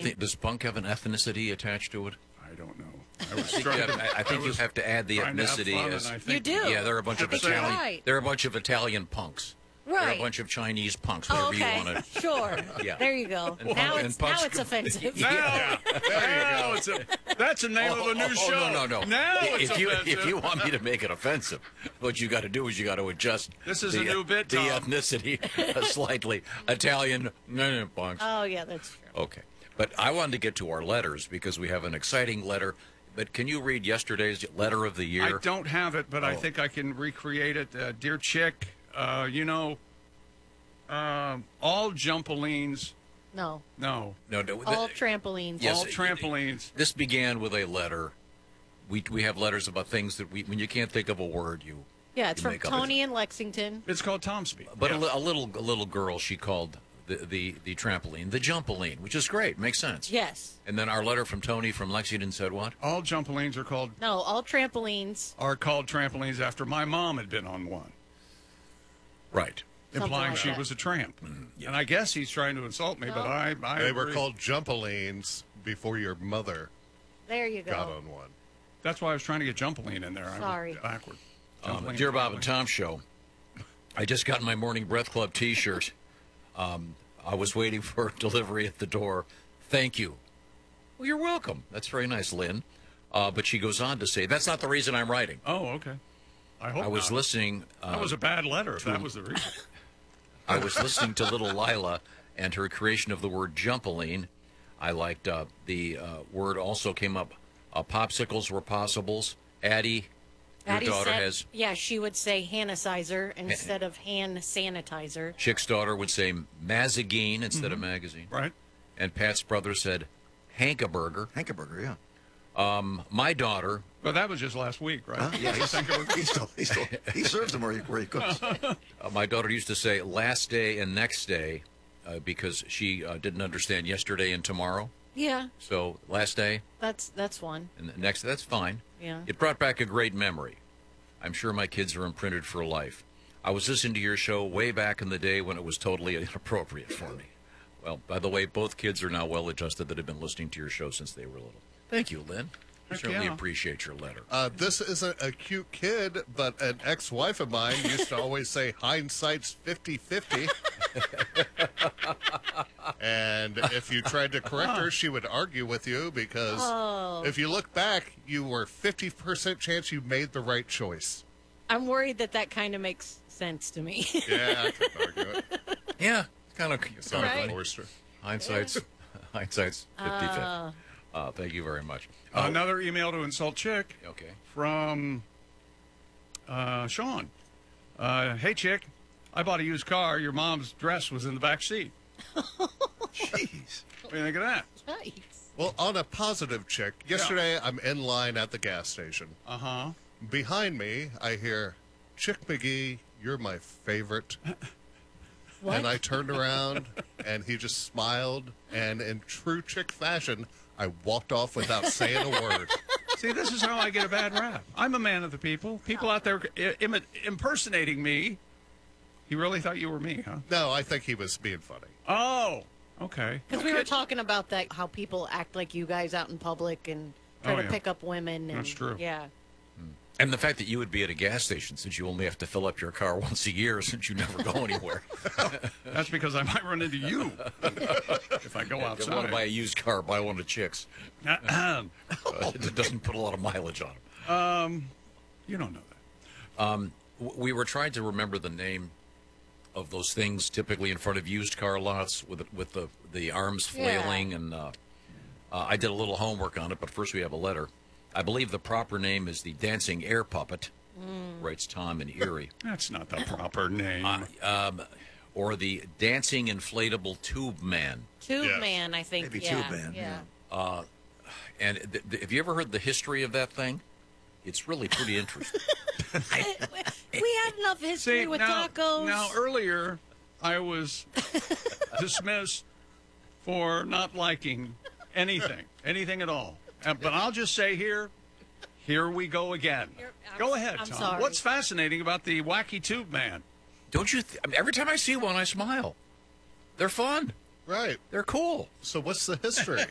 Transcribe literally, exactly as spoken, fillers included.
think, does punk have an ethnicity attached to it? I don't know. I was I think, you have, I, I think you have to add the ethnicity. As, you do. Yeah, there are a bunch I of think Italian. you're right. There are a bunch of Italian punks. There are Right. a bunch of Chinese punks. Oh, Whatever okay. you want to. Sure. Yeah. There you go. And now punk- it's and punks now it's go- offensive. Now, Yeah. now it's a, that's the name Oh, of a new oh, show. No, no, no. Now it's if you offensive. if you want me to make it offensive, what you got to do is you got to adjust. This is the, a new bit, The Tom. ethnicity uh, slightly Italian. No, no, punks. Oh yeah, that's true. Okay, but I wanted to get to our letters because we have an exciting letter. But can you read yesterday's letter of the year? I don't have it, but I Oh. think I can recreate it. Uh, Dear Chick, uh, you know, um, all jumpolines. No. No. No, no. All th- trampolines. Yes, all it- trampolines. This began with a letter. We we have letters about things that we when you can't think of a word you. Yeah, it's you from make up. Tony in Lexington. It's called Tomsby. But Yes. a, li- a little a little girl she called the, the the trampoline the jumpoline, which is great, makes sense. Yes. And then our letter from Tony from Lexington said what? all jumpolines are called No, all trampolines. are called trampolines after my mom had been on one, Right. Something implying like she that. was a tramp. Mm-hmm. And I guess he's trying to insult me, but No. I, I They were agree. called jumpolines before your mother There you got go. on one. That's why I was trying to get jumpoline in there. I Sorry. went backward. Um, Jumpoline, Dear Bob jumpoline. and Tom show. I just got my Morning Breath Club T-shirt. Um, I was waiting for delivery at the door. Thank you. Well, you're welcome. That's very nice, Lynn. Uh, but she goes on to say, that's not the reason I'm writing. Oh, okay. I hope I was not. listening. Uh, That was a bad letter. If that was the reason. I was listening to little Lila and her creation of the word jumpoline. I liked uh, the uh, word also came up. Uh, popsicles were possibles. Addie, your Addie daughter said, has. yeah, she would say Hanisizer instead of hand sanitizer. Chick's daughter would say Mazagine instead of magazine. Right. And Pat's brother said Hankaburger. Hankaburger, yeah. Um, my daughter, But that was just last week, right? Huh? Yeah, he's, he still, he still, he serves them where he, where he cooks. uh, my daughter used to say last day and next day uh, because she uh, didn't understand yesterday and tomorrow. Yeah, So last day that's that's one. and the next. That's fine. Yeah. It brought back a great memory. I'm sure my kids are imprinted for life. I was listening to your show way back in the day when it was totally inappropriate for me. Well, by the way, both kids are now well adjusted that have been listening to your show since they were little. Thank you, Lynn. I Heck certainly yeah. appreciate your letter. Uh, this isn't a cute kid, but an ex-wife of mine used to always say hindsight's fifty-fifty. And if you tried to correct her, she would argue with you because Oh. if you look back, you were fifty percent chance you made the right choice. I'm worried that that kind of makes sense to me. Yeah, I could argue it. Yeah, kind of. Sorry, Right. Forrester. Hindsight's hindsight's fifty-fifty. Uh, Uh, thank you very much. Uh, Another email to insult Chick Okay. from uh, Sean. Uh, hey, Chick. I bought a used car. Your mom's dress was in the back seat. Jeez. What do you think of that? Yikes. Well, on a positive chick, yesterday I'm in line at the gas station. Uh-huh. Behind me, I hear, Chick McGee, you're my favorite. What? And I turned around, and he just smiled, and in true chick fashion, I walked off without saying a word. See, this is how I get a bad rap. I'm a man of the people. People out there i- imi- impersonating me. He really thought you were me, huh? No, I think he was being funny. Oh, okay. Because we were talking about that, how people act like you guys out in public and try Oh, to yeah. pick up women. And, That's true. Yeah. And the fact that you would be at a gas station since you only have to fill up your car once a year since you never go anywhere. That's because I might run into you if I go If you want to buy outside. a used car, buy one of Chick's. Ahem. Uh, it doesn't put a lot of mileage on it. um, you don't know that. Um, w- we were trying to remember the name of those things typically in front of used car lots with the, with the, the arms flailing. And uh, uh, I did a little homework on it, but first we have a letter. I believe the proper name is the Dancing Air Puppet, writes Tom in Erie. That's not the proper name. Uh, um, or the Dancing Inflatable Tube Man. Tube Yes. Man, I think. Maybe yeah. Tube Man, Yeah. yeah. And th- th- have you ever heard the history of that thing? It's really pretty interesting. We had enough history See, with now, tacos. now earlier I was dismissed for not liking anything, anything at all. Uh, but I'll just say here, here we go again. Here- I'm Go s- ahead, I'm Tom. sorry. What's fascinating about the wacky tube man? Don't you? Th- I mean, every time I see one, I smile. They're fun. Right. They're cool. So what's the history?